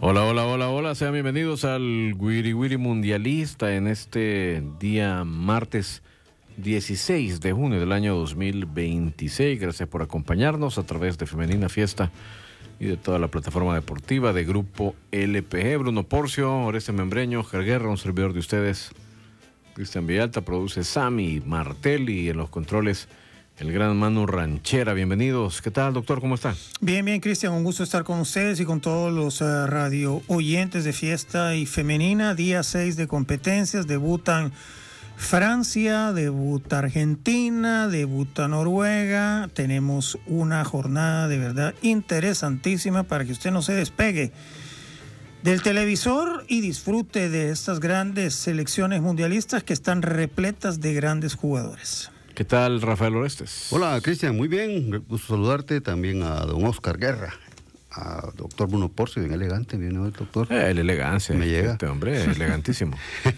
Hola, hola, hola, hola, sean bienvenidos al Wiri Wiri Mundialista en este día martes 16 de junio del año 2026. Gracias por acompañarnos a través de Femenina Fiesta y de toda la plataforma deportiva de Grupo LPG. Bruno Porcio, Oreste Membreño, Ger Guerra, un servidor de ustedes, Cristian Villalta, produce Sammy Martelli, en los controles el gran Manu Ranchera. Bienvenidos. ¿Qué tal, doctor? ¿Cómo está? Bien, bien, Cristian. Un gusto estar con ustedes y con todos los radio oyentes de Fiesta y Femenina. Día 6 de competencias. Debutan Francia, debuta Argentina, debuta Noruega. Tenemos una jornada de verdad interesantísima para que usted no se despegue del televisor y disfrute de estas grandes selecciones mundialistas que están repletas de grandes jugadores. ¿Qué tal, Rafael Orestes? Hola, Cristian, muy bien, gusto saludarte, también a don Oscar Guerra, a doctor Bruno Porcio, bien elegante, bien el doctor. La elegancia. Me llega. Este hombre, elegantísimo.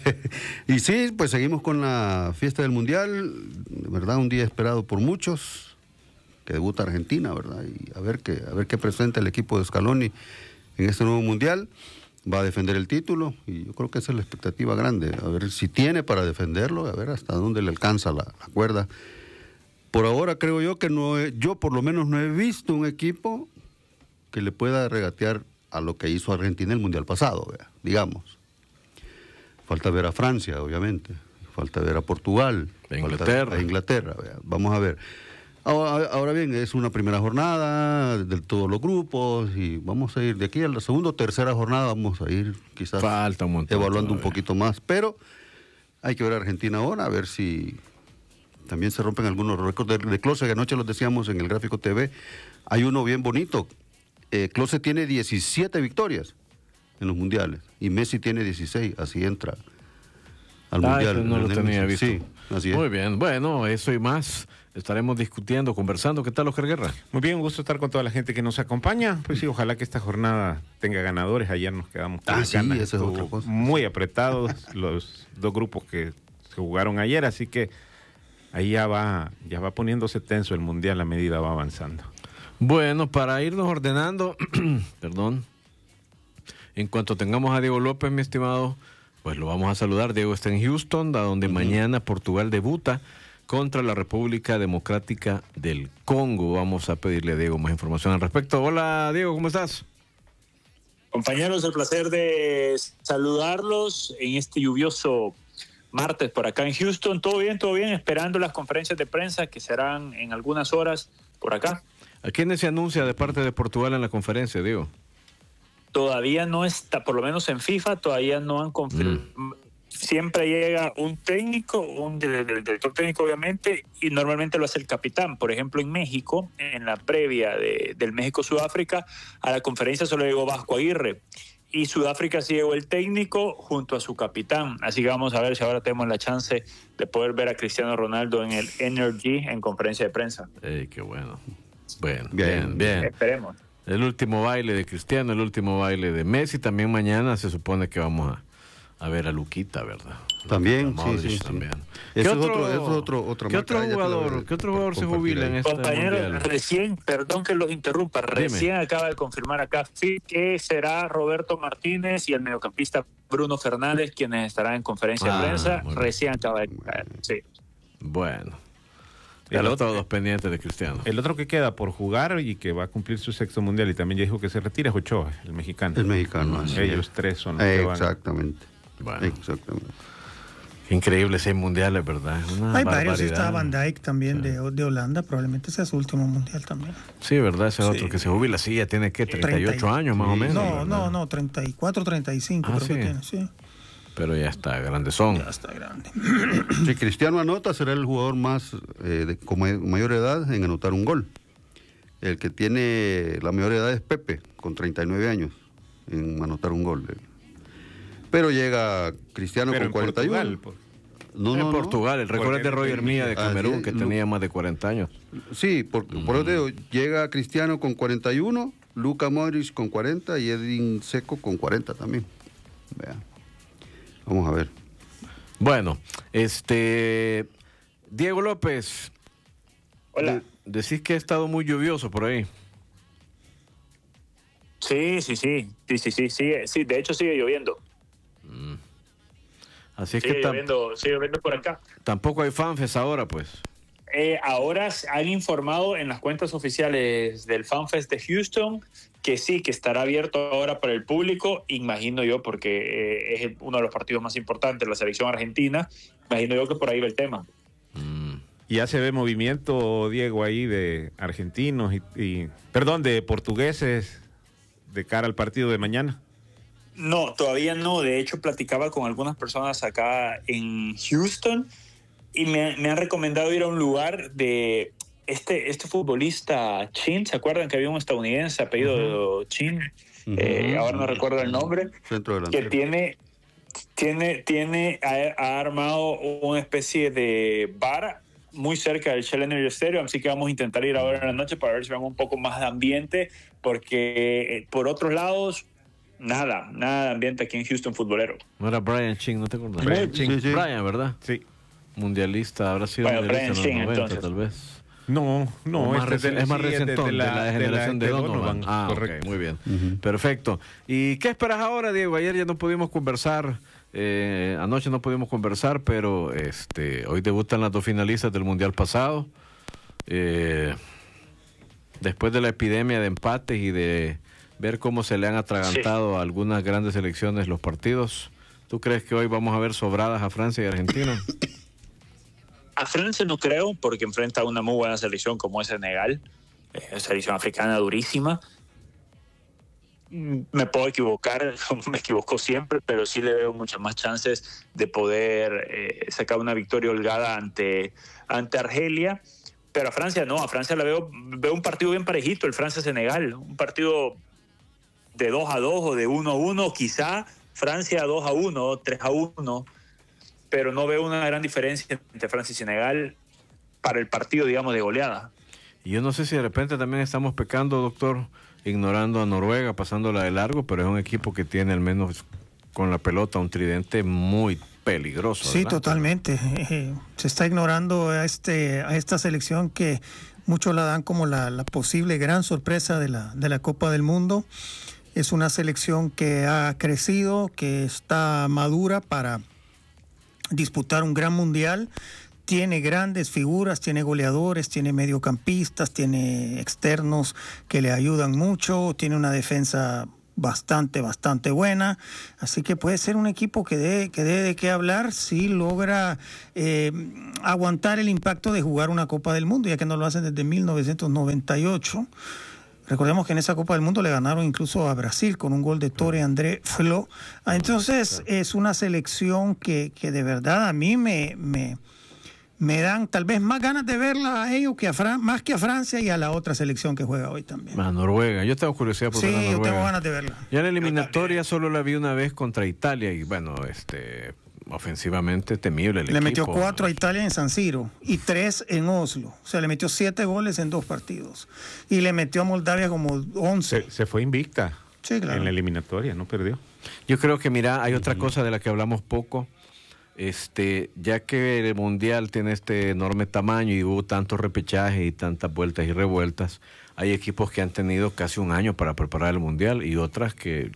Y sí, pues seguimos con la fiesta del Mundial, de verdad un día esperado por muchos, que debuta Argentina, ¿verdad? Y a ver qué presenta el equipo de Scaloni en este nuevo Mundial. Va a defender el título y yo creo que esa es la expectativa grande, a ver si tiene para defenderlo, a ver hasta dónde le alcanza la cuerda. Por ahora creo yo que yo por lo menos no he visto un equipo que le pueda regatear a lo que hizo Argentina el Mundial pasado, digamos. Falta ver a Francia, obviamente, falta ver a Portugal, a Inglaterra. Vamos a ver. Ahora bien, es una primera jornada de todos los grupos y vamos a ir de aquí a la segunda o tercera jornada, vamos a ir quizás evaluando un poquito más, pero hay que ver a Argentina ahora, a ver si también se rompen algunos récords de Klose, que anoche los decíamos en el Gráfico TV, hay uno bien bonito, Klose tiene 17 victorias en los mundiales y Messi tiene 16, así entra al mundial. No lo tenía visto. Sí, así es. Muy bien, bueno, eso y más estaremos discutiendo, conversando. ¿Qué tal, Oscar Guerra? Muy bien, un gusto estar con toda la gente que nos acompaña. Pues sí, ojalá que esta jornada tenga ganadores. Ayer nos quedamos con sí, esa es otra cosa. Muy apretados los dos grupos que se jugaron ayer, así que ahí ya va poniéndose tenso el Mundial a medida va avanzando. Bueno, para irnos ordenando, perdón, en cuanto tengamos a Diego López, mi estimado, pues lo vamos a saludar. Diego está en Houston, a donde mañana Portugal debuta contra la República Democrática del Congo. Vamos a pedirle a Diego más información al respecto. Hola, Diego, ¿cómo estás? Compañeros, el placer de saludarlos en este lluvioso martes por acá en Houston. Todo bien, esperando las conferencias de prensa que serán en algunas horas por acá. ¿A quiénes se anuncia de parte de Portugal en la conferencia, Diego? Todavía no está, por lo menos en FIFA, todavía no han confirmado. Siempre llega un técnico, un director técnico obviamente, y normalmente lo hace el capitán. Por ejemplo, en México, en la previa del México-Sudáfrica, a la conferencia solo llegó Vasco Aguirre. Y Sudáfrica sí llegó el técnico junto a su capitán. Así que vamos a ver si ahora tenemos la chance de poder ver a Cristiano Ronaldo en el Energy en conferencia de prensa. Qué bueno. Bien. Esperemos. El último baile de Cristiano, el último baile de Messi. También mañana se supone que vamos a ver a Luquita, ¿verdad? También, sí. También. ¿Qué otro jugador se jubila en esta Compañero, mundial? recién, perdón que los interrumpa, recién acaba de confirmar acá sí, que será Roberto Martínez y el mediocampista Bruno Fernández quienes estarán en conferencia de prensa. Recién acaba de caer, sí. Bueno. Todos pendientes de Cristiano. El otro que queda por jugar y que va a cumplir su sexto mundial y también ya dijo que se retira es Ochoa, el mexicano. Ellos tres son los que van. Exactamente. Bueno. Exactamente. Increíble, 6 mundiales, ¿verdad? Hay varios, está Van Dijk también de Holanda, probablemente sea su último mundial también. Sí, ¿verdad? Ese es otro que se jubila, sí, ya tiene, ¿qué? 38 años más o menos. No, 34, 35 creo que tiene, sí. Pero ya está grandezón. Ya está grande. Si Cristiano anota, será el jugador más con mayor edad en anotar un gol. El que tiene la mayor edad es Pepe, con 39 años, en anotar un gol. Pero llega Cristiano con 41. En Portugal, el récord es de Roger Milla de Camerún, que tenía más de 40 años. Sí, por eso llega Cristiano con 41, Luka Modric con 40 y Edin Dzeko con 40 también. Vean. Vamos a ver. Bueno, Diego López. Hola. Decís que ha estado muy lluvioso por ahí. Sí. De hecho sigue lloviendo. Así es Sigue que lloviendo por acá. tampoco hay FanFest ahora, pues. Ahora han informado en las cuentas oficiales del FanFest de Houston que sí, que estará abierto ahora para el público, imagino yo, porque es uno de los partidos más importantes, la selección argentina, imagino yo que por ahí va el tema. Ya se ve movimiento, Diego, ahí de argentinos de portugueses de cara al partido de mañana. No, todavía no. De hecho, platicaba con algunas personas acá en Houston y me han recomendado ir a un lugar de este futbolista Chin. ¿Se acuerdan que había un estadounidense apellido Chin? Ahora no recuerdo el nombre. Que ha armado una especie de bar muy cerca del Challenger Stadium, así que vamos a intentar ir ahora en la noche para ver si vemos un poco más de ambiente, porque por otros lados nada de ambiente aquí en Houston futbolero. No era Brian Ching, ¿no te acuerdas? Brian Ching. Sí. Brian, ¿verdad? Sí. Mundialista, habrá sido Brian mundialista en los Ching, 90, entonces. tal vez. No, Es más recientón, de la generación de Donovan. Correcto. Ok, muy bien. Perfecto. ¿Y qué esperas ahora, Diego? Ayer ya no pudimos conversar, anoche no pudimos conversar, pero hoy debutan las dos finalistas del Mundial pasado. Después de la epidemia de empates y de ver cómo se le han atragantado a algunas grandes selecciones los partidos, ¿tú crees que hoy vamos a ver sobradas a Francia y Argentina? A Francia no creo, porque enfrenta a una muy buena selección como es Senegal, selección africana durísima. Me puedo equivocar, me equivoco siempre, pero sí le veo muchas más chances de poder sacar una victoria holgada ante Argelia. Pero a Francia no, a Francia la veo un partido bien parejito, el Francia-Senegal, un partido de 2-2 o de 1-1, quizá Francia 2-1, 3-1, pero no veo una gran diferencia entre Francia y Senegal para el partido, digamos, de goleada. Y yo no sé si de repente también estamos pecando, doctor, ignorando a Noruega, pasándola de largo, pero es un equipo que tiene al menos con la pelota un tridente muy peligroso, ¿verdad? Sí, totalmente. Se está ignorando a esta selección que muchos la dan como la posible gran sorpresa de la Copa del Mundo. Es una selección que ha crecido, que está madura para disputar un gran mundial. Tiene grandes figuras, tiene goleadores, tiene mediocampistas, tiene externos que le ayudan mucho, tiene una defensa bastante buena, así que puede ser un equipo que dé de qué hablar si logra aguantar el impacto de jugar una Copa del Mundo, ya que no lo hacen desde 1998. Recordemos que en esa Copa del Mundo le ganaron incluso a Brasil con un gol de Tore André Flo. Entonces es una selección que de verdad a mí me dan tal vez más ganas de verla a ellos que más que a Francia y a la otra selección que juega hoy también. A Noruega, yo tengo curiosidad por ver a Noruega. Sí, yo tengo ganas de verla. Ya en la eliminatoria solo la vi una vez contra Italia y bueno, ofensivamente temible el equipo. Le metió 4 a Italia en San Siro y 3 en Oslo. O sea, le metió 7 goles en 2 partidos. Y le metió a Moldavia como 11. Se fue invicta. Sí, claro. En la eliminatoria, no perdió. Yo creo que, mira, hay otra cosa de la que hablamos poco. Ya que el Mundial tiene este enorme tamaño y hubo tantos repechajes y tantas vueltas y revueltas, hay equipos que han tenido casi un año para preparar el Mundial y otras que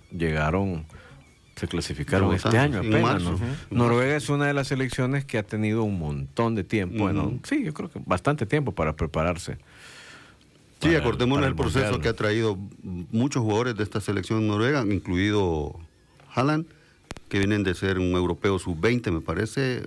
se clasificaron este año apenas, ¿no? Noruega es una de las selecciones que ha tenido un montón de tiempo, bueno, sí, yo creo que bastante tiempo para prepararse. Sí, acordémonos del proceso Mundial, que ha traído muchos jugadores de esta selección noruega, incluido Haaland, que vienen de ser un europeo sub-20, me parece,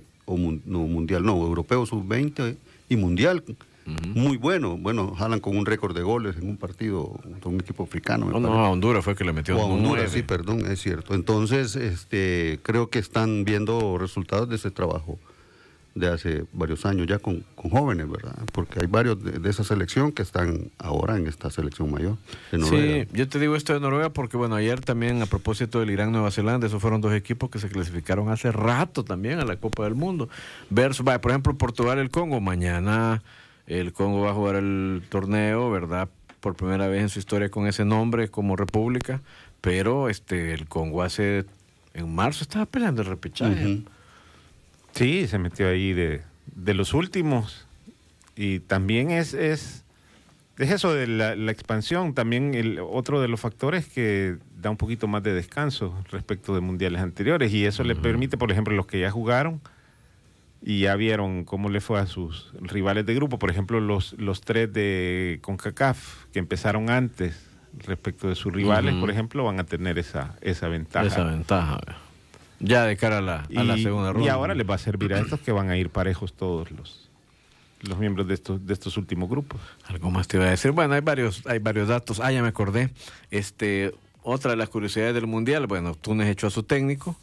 europeo sub-20 y mundial. Muy bueno. Bueno, Haaland con un récord de goles en un partido contra un equipo africano. A Honduras fue que le metió a Honduras, 9. sí, perdón, es cierto. Entonces, creo que están viendo resultados de ese trabajo de hace varios años ya con jóvenes, ¿verdad? Porque hay varios de esa selección que están ahora en esta selección mayor de Noruega. Sí, yo te digo esto de Noruega porque, bueno, ayer también a propósito del Irán-Nueva Zelanda, esos fueron 2 equipos que se clasificaron hace rato también a la Copa del Mundo. Por ejemplo, Portugal, el Congo, mañana el Congo va a jugar el torneo, ¿verdad? Por primera vez en su historia con ese nombre como república, pero el Congo en marzo estaba peleando el repechaje. Sí, se metió ahí de los últimos. Y también es Es eso de la expansión, también otro de los factores que da un poquito más de descanso respecto de mundiales anteriores, y eso le permite, por ejemplo, los que ya jugaron y ya vieron cómo le fue a sus rivales de grupo, por ejemplo, los 3 de CONCACAF que empezaron antes respecto de sus rivales, por ejemplo, van a tener esa ventaja. Esa ventaja, ya de cara a la segunda ronda. Y ahora les va a servir a estos que van a ir parejos todos los miembros de estos últimos grupos. Algo más te iba a decir. Bueno, hay varios datos. Ya me acordé. Otra de las curiosidades del Mundial, bueno, Túnez echó a su técnico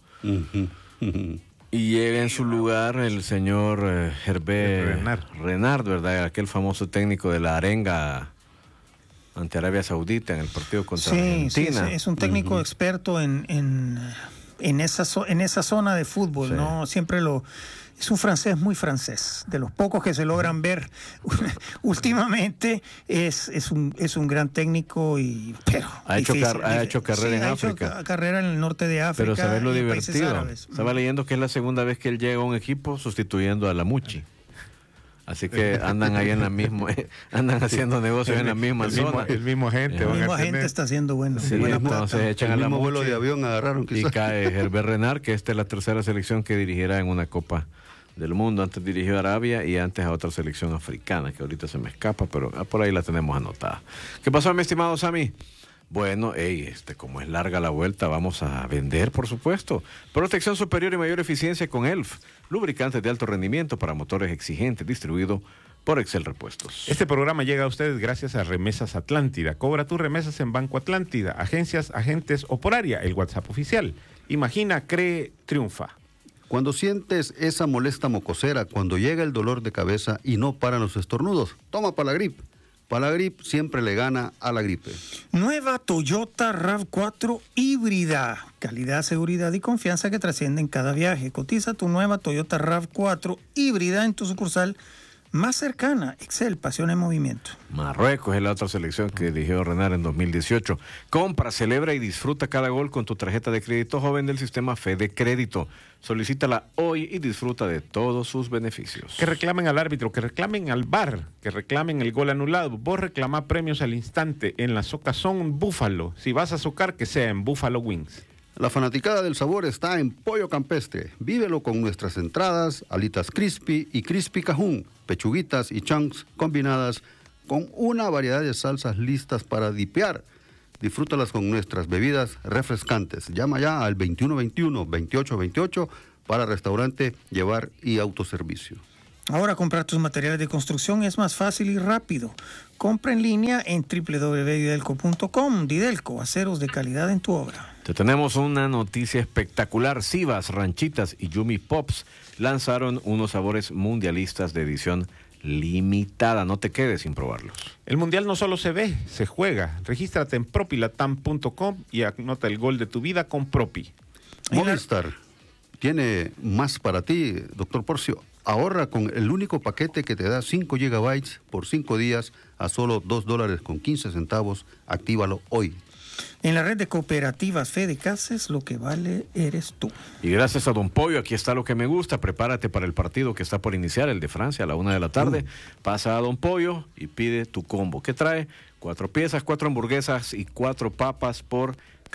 y llega en su lugar el señor Hervé Renard, ¿verdad? Aquel famoso técnico de la arenga ante Arabia Saudita en el partido contra Argentina. Sí, es un técnico experto en esa zona de fútbol, sí. ¿no? Es un francés muy francés, de los pocos que se logran ver últimamente. Es un gran técnico, pero ha hecho carrera en África. Ha hecho carrera en el norte de África. Pero sabes lo y países divertido. árabes. Estaba leyendo que es la segunda vez que él llega a un equipo sustituyendo a la Muchi. Así que andan ahí andan haciendo negocios en la misma zona. El mismo agente. El mismo agente está haciendo buena entonces plata. echan el a la mismo Muchi vuelo de avión agarraron. Y cae Hervé Renard, que esta es la tercera selección que dirigirá en una Copa del Mundo. Antes dirigió a Arabia y antes a otra selección africana, que ahorita se me escapa, pero por ahí la tenemos anotada. ¿Qué pasó, mi estimado Sammy? Bueno, como es larga la vuelta, vamos a vender, por supuesto. Protección superior y mayor eficiencia con ELF. Lubricantes de alto rendimiento para motores exigentes, distribuido por Excel Repuestos. Este programa llega a ustedes gracias a Remesas Atlántida. Cobra tus remesas en Banco Atlántida, agencias, agentes o por área. El WhatsApp oficial. Imagina, cree, triunfa. Cuando sientes esa molesta mocosera, cuando llega el dolor de cabeza y no paran los estornudos, toma Palagrip. Palagrip siempre le gana a la gripe. Nueva Toyota RAV4 híbrida. Calidad, seguridad y confianza que trascienden cada viaje. Cotiza tu nueva Toyota RAV4 híbrida en tu sucursal más cercana. Excel, pasión en movimiento. Marruecos es la otra selección que dirigió Renard en 2018. Compra, celebra y disfruta cada gol con tu tarjeta de crédito joven del sistema Fede Crédito. Solicítala hoy y disfruta de todos sus beneficios. Que reclamen al árbitro, que reclamen al VAR, que reclamen el gol anulado. Vos reclamá premios al instante en la Socazón Búfalo. Si vas a socar, que sea en Buffalo Wings. La fanaticada del sabor está en Pollo Campestre. Vívelo con nuestras entradas, alitas crispy y crispy cajún, pechuguitas y chunks combinadas con una variedad de salsas listas para dipear. Disfrútalas con nuestras bebidas refrescantes. Llama ya al 2121-2828 para restaurante, llevar y autoservicio. Ahora comprar tus materiales de construcción es más fácil y rápido. Compra en línea en www.didelco.com. Didelco, aceros de calidad en tu obra. Te tenemos una noticia espectacular. Sivas, Ranchitas y Yumi Pops lanzaron unos sabores mundialistas de edición limitada. No te quedes sin probarlos. El mundial no solo se ve, se juega. Regístrate en propilatam.com y anota el gol de tu vida con Propi. Movistar tiene más para ti, doctor Porcio. Ahorra con el único paquete que te da 5 gigabytes por 5 días a solo $2.15. Actívalo hoy. En la red de cooperativas Fede Cases, lo que vale eres tú. Y gracias a Don Pollo, aquí está lo que me gusta. Prepárate para el partido que está por iniciar, el de Francia, a la 1 de la tarde. Pasa a Don Pollo y pide tu combo. ¿Qué trae? 4 piezas, 4 hamburguesas y 4 papas por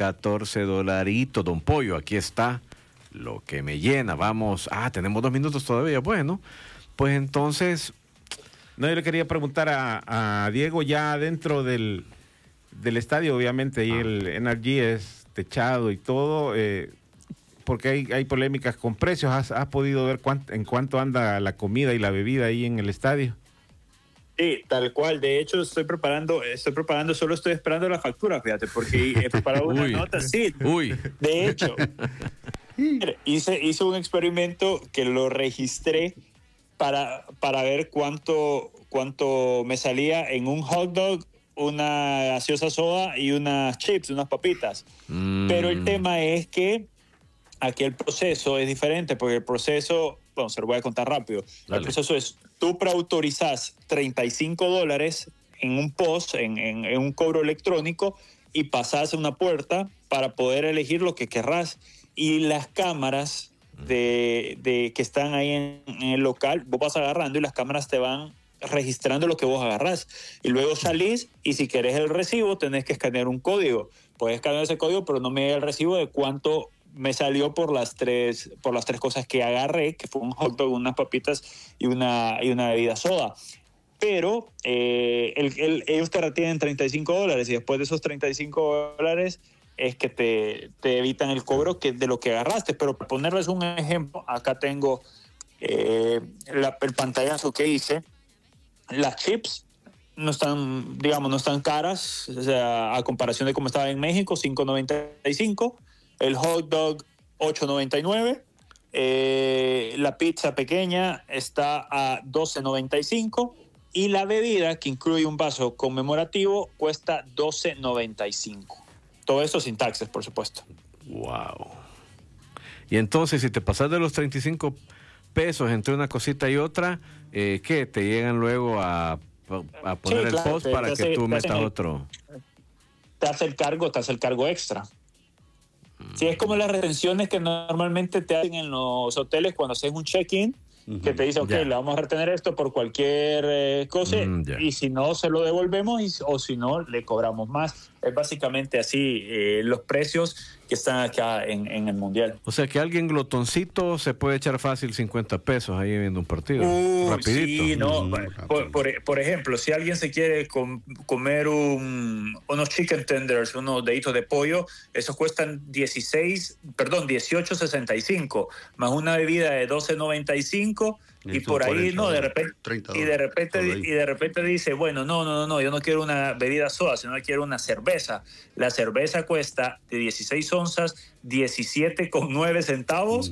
$14. Don Pollo, aquí está lo que me llena. Vamos. Tenemos 2 minutos todavía. Bueno, pues entonces... No, yo le quería preguntar a Diego ya dentro del estadio, obviamente, ahí el NRG es techado y todo, porque hay polémicas con precios. ¿Has podido ver en cuánto anda la comida y la bebida ahí en el estadio? Sí, tal cual. De hecho, estoy preparando, solo estoy esperando la factura, fíjate, porque he preparado una nota. Sí, de hecho, hice un experimento que lo registré para ver cuánto me salía en un hot dog, una gaseosa soda y unas chips, unas papitas. Pero el tema es que aquí el proceso es diferente, porque el proceso, bueno, se lo voy a contar rápido. Dale. El proceso es, tú preautorizás $35 en un POS, en un cobro electrónico, y pasás a una puerta para poder elegir lo que querrás. Y las cámaras que están ahí en el local, vos vas agarrando y las cámaras te van registrando lo que vos agarrás. Y luego salís y si querés el recibo tenés que escanear un código. Puedes escanear ese código, pero no me llega el recibo de cuánto me salió por las tres cosas que agarré, que fue un hot dog, unas papitas y una bebida soda. Pero ellos te retienen $35 y después de esos $35 es que te evitan el cobro de lo que agarraste. Pero para ponerles un ejemplo, acá tengo el pantallazo que hice. Las chips no están caras, o sea, a comparación de cómo estaba en México, $5.95. El hot dog, $8.99. La pizza pequeña está a $12.95. Y la bebida, que incluye un vaso conmemorativo, cuesta $12.95. Todo eso sin taxes, por supuesto. Wow. Y entonces, si te pasas de los 35 pesos entre una cosita y otra, ¿qué? ¿Te llegan luego a poner el post para que tú metas otro? Te hace el cargo extra. Sí, es como las retenciones que normalmente te hacen en los hoteles cuando haces un check-in, que te dice, ok, le vamos a retener esto por cualquier cosa, y si no, se lo devolvemos, o si no, le cobramos más. Es básicamente así los precios que están acá en el Mundial. O sea que alguien glotoncito se puede echar fácil 50 pesos ahí viendo un partido. Rapidito. Sí, no. Por ejemplo, si alguien se quiere comer unos chicken tenders, unos deditos de pollo, esos cuestan $18.65, más una bebida de $12.95. Y por ahí, de repente dice, bueno, no, yo no quiero una bebida soda, sino que quiero una cerveza. La cerveza cuesta de 16 onzas, 17,9 centavos,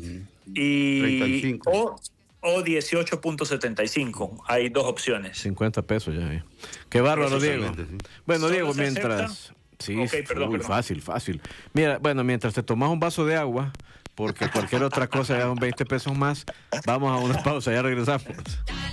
o 18.75. Hay dos opciones. 50 pesos ya. Qué bárbaro, Diego. Sí. Bueno, Diego, mientras... Sí, okay, perdón. Fácil. Mira, bueno, mientras te tomas un vaso de agua, porque cualquier otra cosa ya son 20 pesos más, vamos a una pausa, ya regresamos.